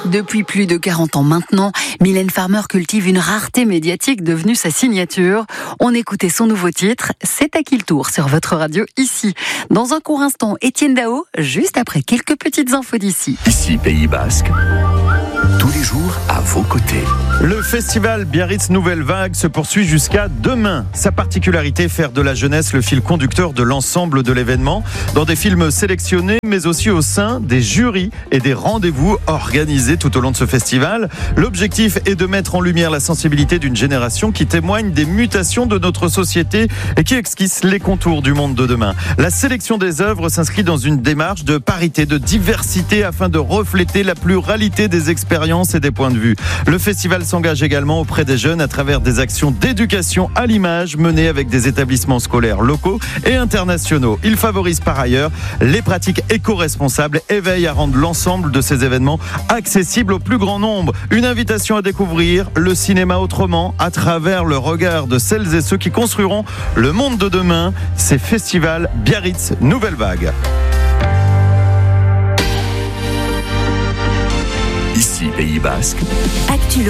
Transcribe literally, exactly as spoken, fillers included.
Depuis plus de quarante ans maintenant, Mylène Farmer cultive une rareté médiatique devenue sa signature. On écoutait son nouveau titre, C'est à qui le tour sur votre radio ici. Dans un court instant, Étienne Dao, juste après quelques petites infos d'ici. Ici, Pays Basque, tous les jours à vos côtés. Le festival Biarritz Nouvelle Vague se poursuit jusqu'à demain. Sa particularité, faire de la jeunesse le fil conducteur de l'ensemble de l'événement, dans des films sélectionnés, mais aussi au sein des jurys et des rendez-vous organisés tout au long de ce festival. L'objectif est de mettre en lumière la sensibilité d'une génération qui témoigne des mutations de notre société et qui esquisse les contours du monde de demain. La sélection des œuvres s'inscrit dans une démarche de parité, de diversité afin de refléter la pluralité des expériences et des points de vue. Le festival s'engage également auprès des jeunes à travers des actions d'éducation à l'image menées avec des établissements scolaires locaux et internationaux. Il favorise par ailleurs les pratiques éco-responsables et veille à rendre l'ensemble de ces événements accessibles au plus grand nombre. Une invitation à découvrir le cinéma autrement à travers le regard de celles et ceux qui construiront le monde de demain. C'est Festival Biarritz Nouvelle Vague. Ici, Pays Basque. Actu